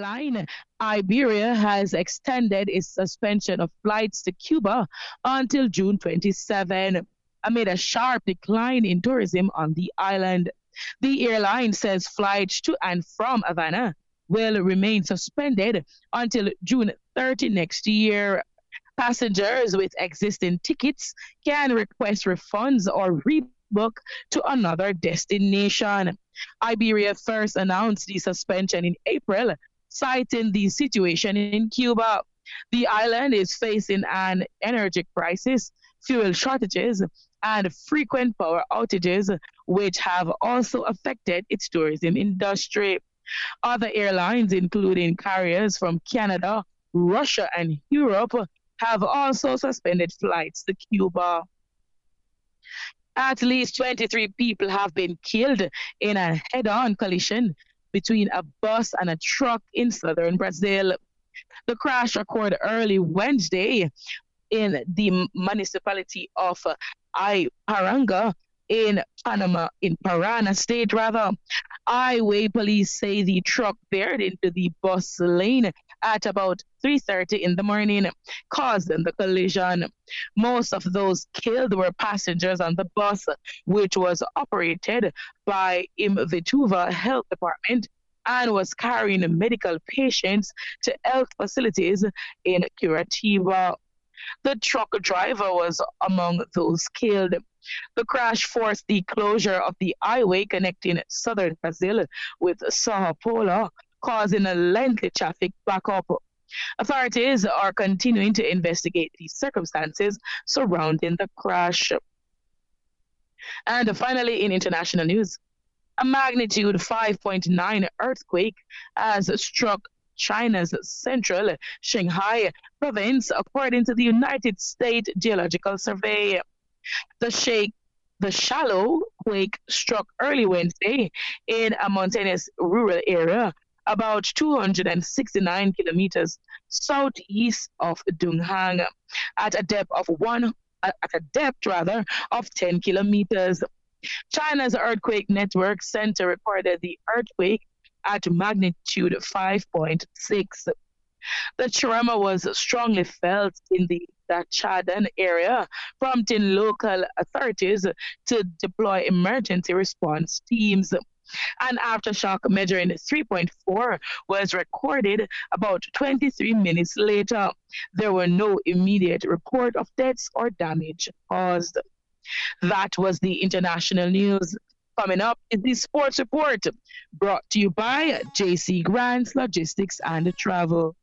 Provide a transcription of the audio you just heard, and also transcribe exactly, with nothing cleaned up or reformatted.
airline Iberia has extended its suspension of flights to Cuba until June twenty-seventh amid a sharp decline in tourism on the island. The airline says flights to and from Havana will remain suspended until June thirtieth next year. Passengers with existing tickets can request refunds or rebook to another destination. Iberia first announced the suspension in April, citing the situation in Cuba. The island is facing an energy crisis, fuel shortages, and frequent power outages, which have also affected its tourism industry. Other airlines, including carriers from Canada, Russia, and Europe, have also suspended flights to Cuba. At least twenty-three people have been killed in a head on collision between a bus and a truck in southern Brazil. The crash occurred early Wednesday in the municipality of Iparanga in Panama, in Parana state rather. Highway police say the truck veered into the bus lane at about three thirty in the morning, causing the collision. Most of those killed were passengers on the bus, which was operated by Imvituva Health Department and was carrying medical patients to health facilities in Curitiba. The truck driver was among those killed. The crash forced the closure of the highway connecting southern Brazil with Sao Paulo, causing a lengthy traffic backup. Authorities are continuing to investigate the circumstances surrounding the crash. And finally, in international news, a magnitude five point nine earthquake has struck China's central Shanghai province, according to the United States Geological Survey. The shake, the shallow quake struck early Wednesday in a mountainous rural area about two hundred sixty-nine kilometers southeast of Dunhang, at a depth of one at a depth rather of ten kilometers. China's earthquake network center reported the earthquake at magnitude five point six. The tremor was strongly felt in the Dachadan area, prompting local authorities to deploy emergency response teams. An aftershock measuring three point four was recorded about twenty-three minutes later. There were no immediate report of deaths or damage caused. That was the international news. Coming up is the sports report, brought to you by J C Grants Logistics and Travel.